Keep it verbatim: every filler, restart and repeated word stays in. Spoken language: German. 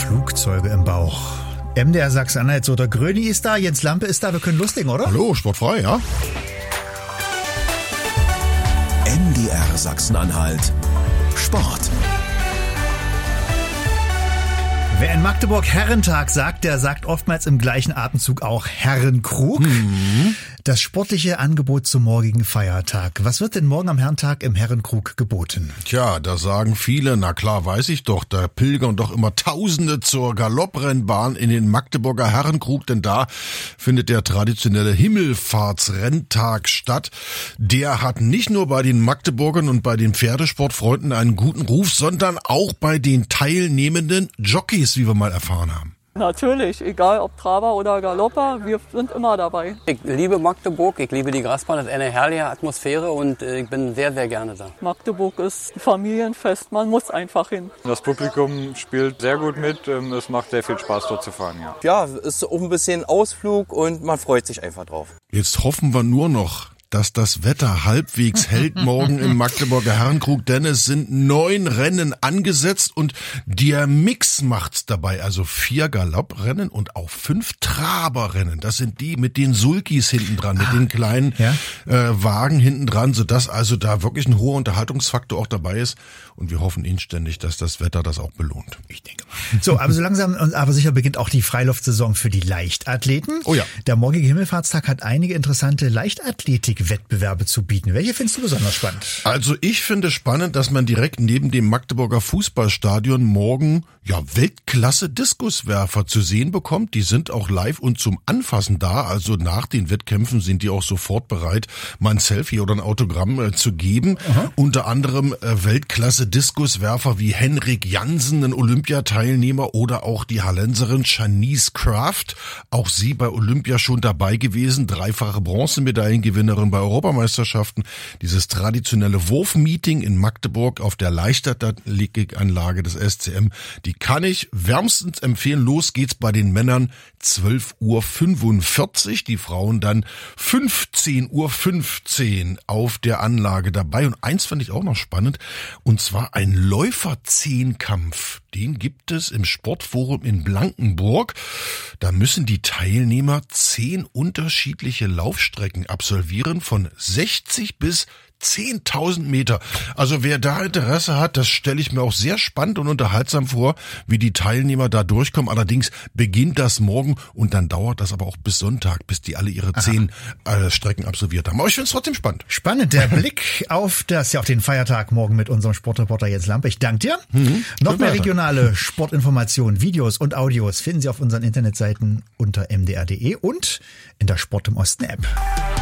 Flugzeuge im Bauch. M D R Sachsen-Anhalt, so der Gröni ist da, Jens Lampe ist da, wir können loslegen, oder? Hallo, sportfrei, ja? M D R Sachsen-Anhalt Sport. Wer in Magdeburg Herrentag sagt, der sagt oftmals im gleichen Atemzug auch Herrenkrug. Mhm. Das sportliche Angebot zum morgigen Feiertag. Was wird denn morgen am Herrentag im Herrenkrug geboten? Tja, da sagen viele, na klar, weiß ich doch, da pilgern doch immer Tausende zur Galopprennbahn in den Magdeburger Herrenkrug, denn da findet der traditionelle Himmelfahrtsrenntag statt. Der hat nicht nur bei den Magdeburgern und bei den Pferdesportfreunden einen guten Ruf, sondern auch bei den teilnehmenden Jockeys, wie wir mal erfahren haben. Natürlich, egal ob Traber oder Galopper, wir sind immer dabei. Ich liebe Magdeburg, ich liebe die Grasbahn, das ist eine herrliche Atmosphäre und ich bin sehr, sehr gerne da. Magdeburg ist ein Familienfest, man muss einfach hin. Das Publikum spielt sehr gut mit, es macht sehr viel Spaß dort zu fahren. Ja, ja, es ist auch ein bisschen Ausflug und man freut sich einfach drauf. Jetzt hoffen wir nur noch, dass das Wetter halbwegs hält morgen im Magdeburger Herrenkrug, denn es sind neun Rennen angesetzt und der Mix macht's dabei, also vier Galopprennen und auch fünf Traberrennen. Das sind die mit den Sulkis hinten dran, mit ah, den kleinen ja? äh, Wagen hinten dran, sodass also da wirklich ein hoher Unterhaltungsfaktor auch dabei ist und wir hoffen inständig, dass das Wetter das auch belohnt. Ich denke mal. So, aber so langsam und aber sicher beginnt auch die Freiluftsaison für die Leichtathleten. Oh ja. Der morgige Himmelfahrtstag hat einige interessante Leichtathletik Wettbewerbe zu bieten. Welche findest du besonders spannend? Also ich finde spannend, dass man direkt neben dem Magdeburger Fußballstadion morgen ja Weltklasse-Diskuswerfer zu sehen bekommt. Die sind auch live und zum Anfassen da. Also nach den Wettkämpfen sind die auch sofort bereit, mal ein Selfie oder ein Autogramm äh, zu geben. Aha. Unter anderem äh, Weltklasse-Diskuswerfer wie Henrik Jansen, ein Olympiateilnehmer, oder auch die Hallenserin Shanice Kraft. Auch sie bei Olympia schon dabei gewesen. Dreifache Bronzemedaillengewinnerin bei Europameisterschaften. Dieses traditionelle Wurfmeeting in Magdeburg auf der Leichtathletikanlage des S C M, die kann ich wärmstens empfehlen. Los geht's bei den Männern zwölf Uhr fünfundvierzig, die Frauen dann fünfzehn Uhr fünfzehn auf der Anlage dabei. Und eins fand ich auch noch spannend, und zwar ein Läuferzehnkampf. Den gibt es im Sportforum in Blankenburg. Da müssen die Teilnehmer zehn unterschiedliche Laufstrecken absolvieren, von sechzig bis zehntausend Meter. Also wer da Interesse hat, das stelle ich mir auch sehr spannend und unterhaltsam vor, wie die Teilnehmer da durchkommen. Allerdings beginnt das morgen und dann dauert das aber auch bis Sonntag, bis die alle ihre Aha. zehn äh, Strecken absolviert haben. Aber ich finde es trotzdem spannend. Spannend, der Blick auf das, ja, auf den Feiertag morgen mit unserem Sportreporter Jens Lampe. Ich danke dir. Mhm. Noch mehr regionale Sportinformationen, Videos und Audios finden Sie auf unseren Internetseiten unter m d r punkt d e und in der Sport im Osten App.